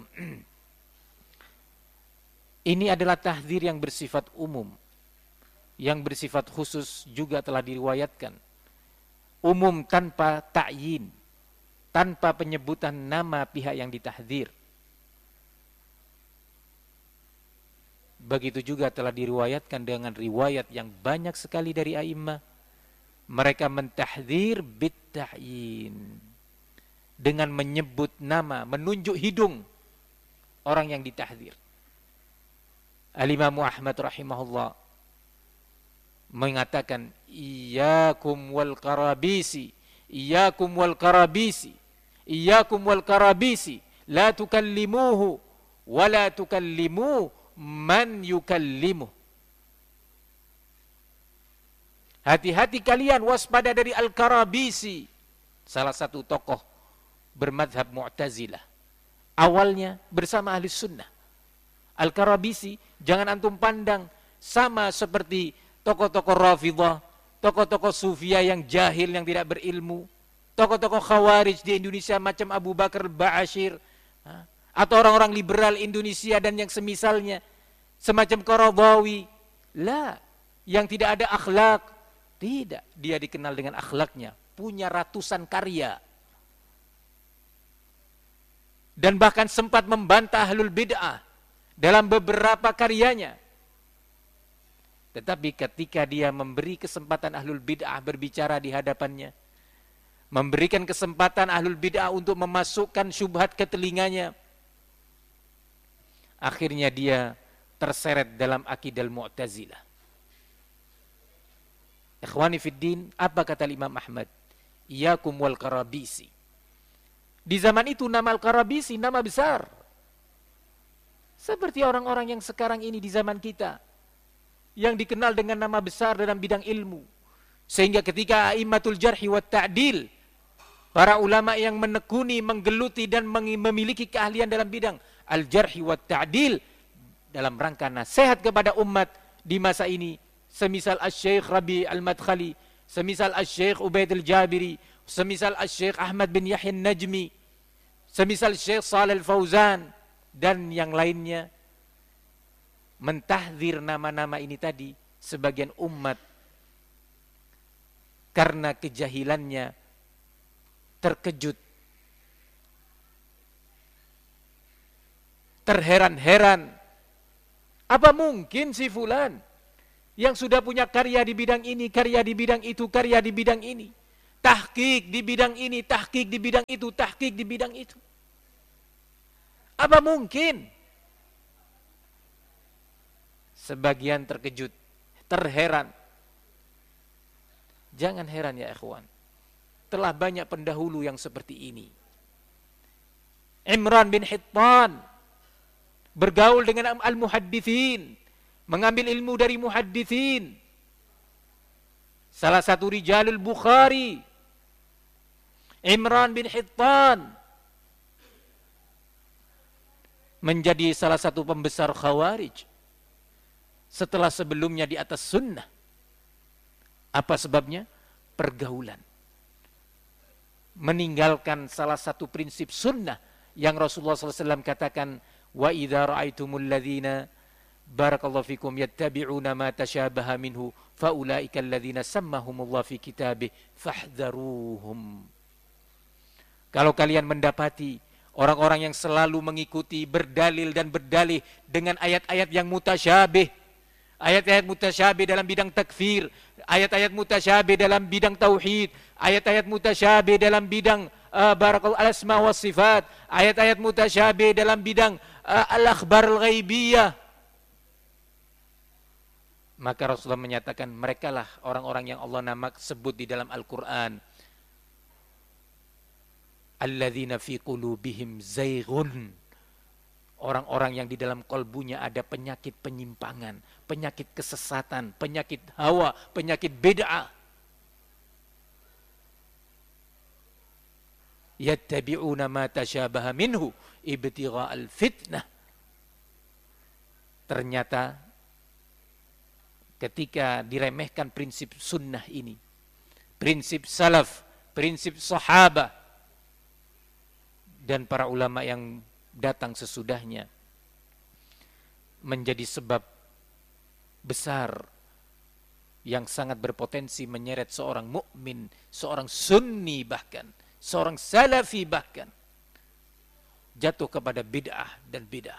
Ini adalah tahdzir yang bersifat umum, yang bersifat khusus juga telah diriwayatkan. Umum tanpa ta'yin, tanpa penyebutan nama pihak yang ditahdzir. Begitu juga telah diriwayatkan dengan riwayat yang banyak sekali dari a'immah. Mereka mentahdzir bit-ta'yin, dengan menyebut nama, menunjuk hidung orang yang ditahdzir. Al-Imam Ahmad rahimahullah mengatakan, iyyakum wal karabisi, iyyakum wal karabisi, iyyakum wal karabisi, la tukallimuhu wa la tukallimu man yukallimuh. Hati-hati kalian, waspada dari al-karabisi, salah satu tokoh bermadhab Mu'tazilah, awalnya bersama ahli sunnah. Al-Karabisi jangan antum pandang sama seperti tokoh-tokoh Rafidhah, tokoh-tokoh Sufiyah yang jahil, yang tidak berilmu, tokoh-tokoh Khawarij di Indonesia macam Abu Bakar Ba'asyir, atau orang-orang liberal Indonesia dan yang semisalnya, semacam Qaradawi. La, yang tidak ada akhlak. Tidak, dia dikenal dengan akhlaknya, punya ratusan karya, dan bahkan sempat membantah ahlul bid'ah dalam beberapa karyanya. Tetapi ketika dia memberi kesempatan ahlul bid'ah berbicara di hadapannya, memberikan kesempatan ahlul bid'ah untuk memasukkan syubhat ke telinganya, akhirnya dia terseret dalam akidal Mu'tazilah. Ikhwani fid din, apa kata Imam Ahmad? Iyyakum wal karabisi. Di zaman itu nama Al-Karabisi nama besar. Seperti orang-orang yang sekarang ini di zaman kita, yang dikenal dengan nama besar dalam bidang ilmu. Sehingga ketika a'immatul jarhi wa ta'dil, para ulama yang menekuni, menggeluti dan memiliki keahlian dalam bidang al-jarhi wa ta'dil, dalam rangka nasihat kepada umat di masa ini, semisal Asy-Syaikh Rabi Al-Madkhali, semisal Asy-Syaikh Ubaid Al-Jabiri, semisal Asy-Syaikh Ahmad bin Yahya An-Najmi, semisal Syekh Shalih Al-Fauzan dan yang lainnya, mentahdzir nama-nama ini tadi, sebagian umat karena kejahilannya terkejut, terheran-heran. Apa mungkin si fulan yang sudah punya karya di bidang ini, karya di bidang itu, karya di bidang ini, tahqiq di bidang ini, tahqiq di bidang itu, tahqiq di bidang itu. Apa mungkin? Sebagian terkejut, terheran. Jangan heran ya ikhwan. Telah banyak pendahulu yang seperti ini. Imran bin Hittan bergaul dengan al-muhaddithin, mengambil ilmu dari muhaddithin. Salah satu rijalul Bukhari, Imran bin Hittan, menjadi salah satu pembesar Khawarij setelah sebelumnya di atas sunnah. Apa sebabnya? Pergaulan. Meninggalkan salah satu prinsip sunnah yang Rasulullah shallallahu alaihi wasallam katakan, wa idza ra'aitumul ladzina barakallahu fikum yattabi'una ma tashabaha minhu faulaika alladzina sammahumullah fi kitabih fahdharuhum. Kalau kalian mendapati orang-orang yang selalu mengikuti, berdalil dan berdalih dengan ayat-ayat yang mutasyabih, ayat-ayat mutasyabih dalam bidang takfir, ayat-ayat mutasyabih dalam bidang tauhid, ayat-ayat mutasyabih dalam bidang uh, barakallahu al-asma wa sifat, ayat-ayat mutasyabih dalam bidang uh, al-akhbar al-ghaibiyah. Maka Rasulullah menyatakan merekalah orang-orang yang Allah nama sebut di dalam Al-Quran, alladzina fi qulubihim zayghun, orang-orang yang di dalam kalbunya ada penyakit penyimpangan, penyakit kesesatan, penyakit hawa, penyakit bid'ah. Yattabi'una ma tashabaha minhu ibtigha'al fitnah. Ternyata ketika diremehkan prinsip sunnah ini, prinsip salaf, prinsip sahabah dan para ulama yang datang sesudahnya, menjadi sebab besar yang sangat berpotensi menyeret seorang mukmin, seorang sunni bahkan, seorang salafi bahkan jatuh kepada bid'ah dan bid'ah.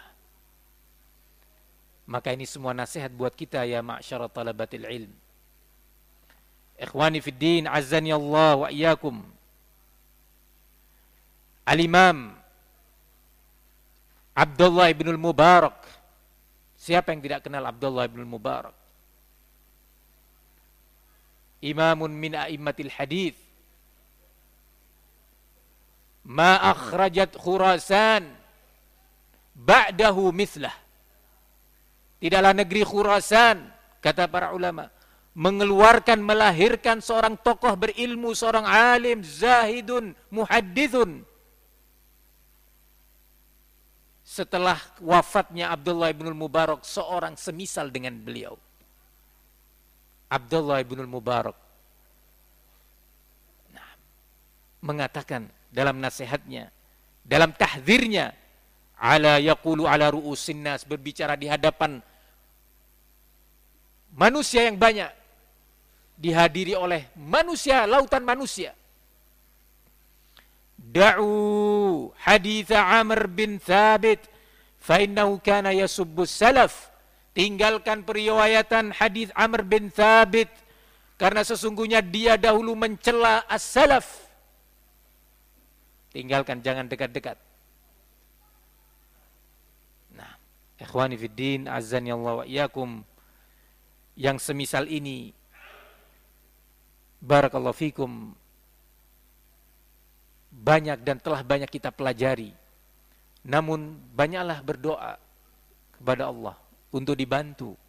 Maka ini semua nasihat buat kita ya ma'syara talabatil ilm. Ikhwani fid din, azzani Allah wa iyyakum. Al-Imam Abdullah ibn al-Mubarak. Siapa yang tidak kenal Abdullah ibn al-Mubarak? Imamun min a'immatil hadith. Ma akhrajat Khurasan ba'dahu mithlah. Tidaklah negeri Khurasan, kata para ulama, mengeluarkan, melahirkan seorang tokoh berilmu, seorang alim, zahidun, muhaddithun. Setelah wafatnya Abdullah ibn al-Mubarak, seorang semisal dengan beliau. Abdullah ibn al-Mubarak nah, mengatakan dalam nasihatnya, dalam tahdzirnya, ala yaqulu ala ru'usin nas, berbicara di hadapan manusia yang banyak, dihadiri oleh manusia, lautan manusia. Da'u haditha Amr bin Thabit fa innahu kana yasubbu salaf. Tinggalkan periwayatan hadis Amr bin Thabit karena sesungguhnya dia dahulu mencela as-salaf. Tinggalkan, jangan dekat-dekat. Nah, ikhwani fiddin, azzani Allah wa iyyakum, yang semisal ini, barakallahu fikum, banyak dan telah banyak kita pelajari. Namun banyaklah berdoa kepada Allah untuk dibantu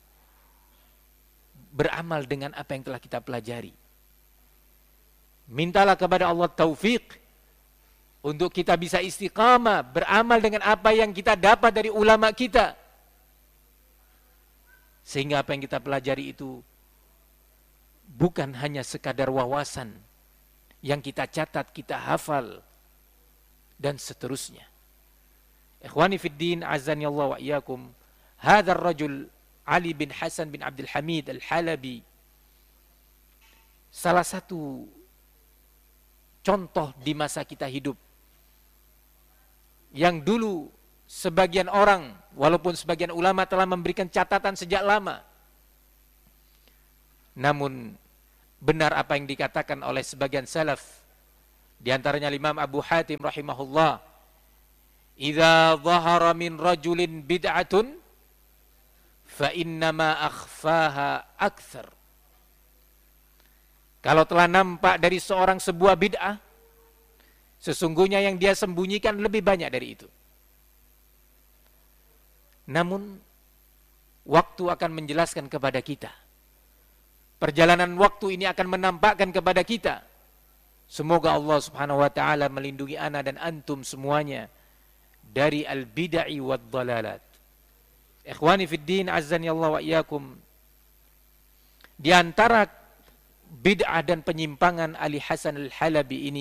beramal dengan apa yang telah kita pelajari. Mintalah kepada Allah taufik untuk kita bisa istiqamah beramal dengan apa yang kita dapat dari ulama kita, sehingga apa yang kita pelajari itu bukan hanya sekadar wawasan yang kita catat, kita hafal dan seterusnya. Ikhwani fiddin, azani Allah wa iyyakum, hadha ar-rajul Ali bin Hasan bin Abdul Hamid Al-Halabi, salah satu contoh di masa kita hidup, yang dulu sebagian orang, walaupun sebagian ulama telah memberikan catatan sejak lama, namun benar apa yang dikatakan oleh sebagian salaf, di antaranya Imam Abu Hatim rahimahullah, "Idza dhahara min rajulin bid'atun fa innama akhfaha akthar." Kalau telah nampak dari seorang sebuah bid'ah, sesungguhnya yang dia sembunyikan lebih banyak dari itu. Namun waktu akan menjelaskan kepada kita. Perjalanan waktu ini akan menampakkan kepada kita. Semoga Allah Subhanahu wa taala melindungi ana dan antum semuanya dari al-bid'ah wad dhalalat. Ikhwani fid din, azzani Allah wa iyyakum. Di antara bid'ah dan penyimpangan Ali Hasan Al-Halabi ini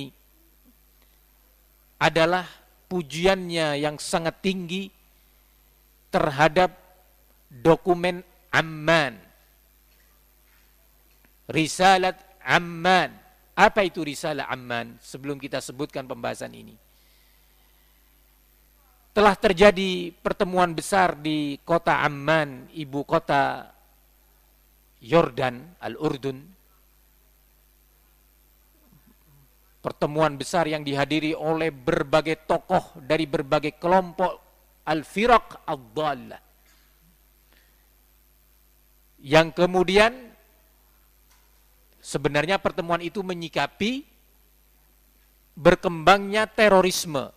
adalah pujiannya yang sangat tinggi terhadap dokumen Amman, Risalat Amman. Apa itu Risalah Amman? Sebelum kita sebutkan pembahasan ini, telah terjadi pertemuan besar di kota Amman, ibu kota Yordan, Al-Urdun. Pertemuan besar yang dihadiri oleh berbagai tokoh dari berbagai kelompok Al-Firaq Ad-Dhallah, yang kemudian sebenarnya pertemuan itu menyikapi berkembangnya terorisme,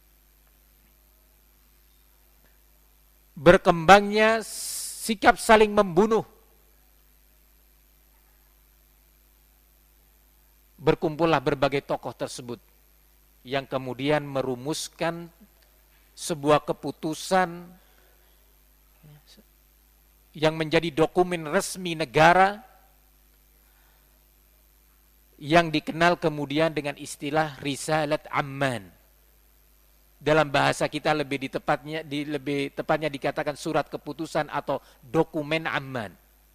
berkembangnya sikap saling membunuh. Berkumpullah berbagai tokoh tersebut yang kemudian merumuskan sebuah keputusan yang menjadi dokumen resmi negara yang dikenal kemudian dengan istilah Risalat Amman. Dalam bahasa kita lebih di tepatnya di lebih tepatnya dikatakan surat keputusan atau dokumen Amman.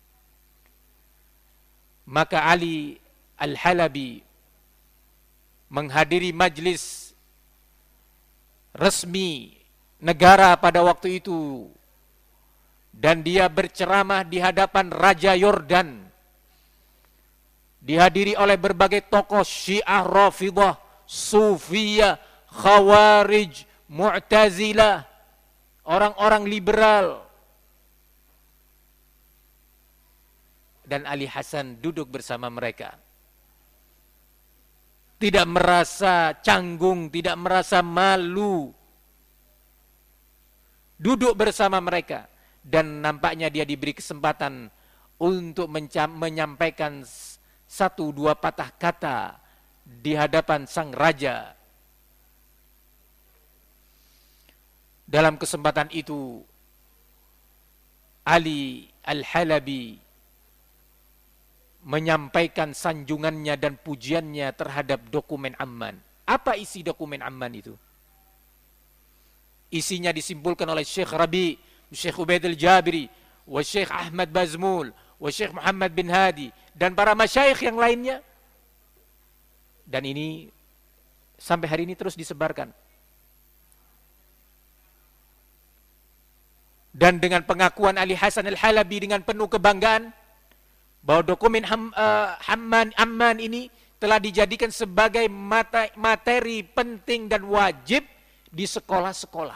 Maka Ali Al-Halabi menghadiri majlis resmi negara pada waktu itu, dan dia berceramah di hadapan Raja Yordan, dihadiri oleh berbagai tokoh Syiah, Rafidhah, Sufiyah, Khawarij, Mu'tazilah, orang-orang liberal. Dan Ali Hasan duduk bersama mereka. Tidak merasa canggung, tidak merasa malu. Duduk bersama mereka. Dan nampaknya dia diberi kesempatan untuk menyampaikan satu dua patah kata di hadapan sang raja. Dalam kesempatan itu, Ali Al-Halabi menyampaikan sanjungannya dan pujiannya terhadap dokumen Amman. Apa isi dokumen Amman itu? Isinya disimpulkan oleh Syekh Rabi, Syekh Ubaid Al-Jabiri, wa Syekh Ahmad Bazmul, wa Syekh Muhammad bin Hadi, dan para masyayikh yang lainnya. Dan ini sampai hari ini terus disebarkan. Dan dengan pengakuan Ali Hasan Al-Halabi dengan penuh kebanggaan bahwa dokumen Ham, uh, Hamman, Amman ini telah dijadikan sebagai materi penting dan wajib di sekolah-sekolah.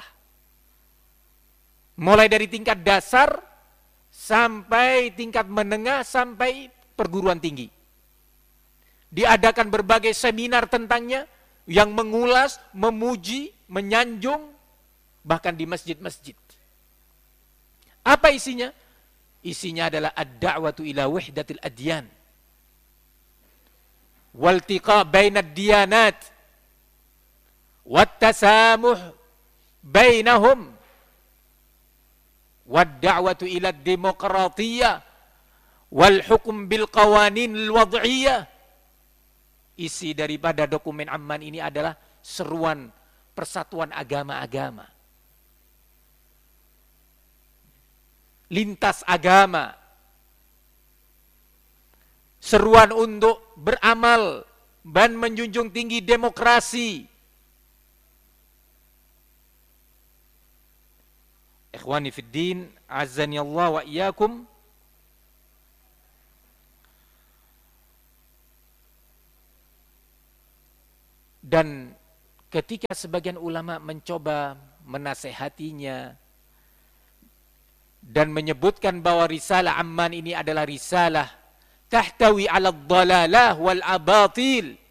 Mulai dari tingkat dasar sampai tingkat menengah sampai perguruan tinggi. Diadakan berbagai seminar tentangnya yang mengulas, memuji, menyanjung, bahkan di masjid-masjid. Apa isinya? Isinya adalah ad-da'watu ila wahdatil adyan, waltiqa bainad diyanat, wattasamuh bainahum, wad-da'watu ila demokratiyah, wal hukm bil qawanin al-wad'iyah. Isi daripada dokumen Amman ini adalah seruan persatuan agama-agama, lintas agama, seruan untuk beramal dan menjunjung tinggi demokrasi. Ikhwani fid din, azzani Allah wa iyyakum. Dan ketika sebagian ulama mencoba menasehatinya dan menyebutkan bahwa risalah Amman ini adalah risalah tahtawi ala dhalalah wal abatil,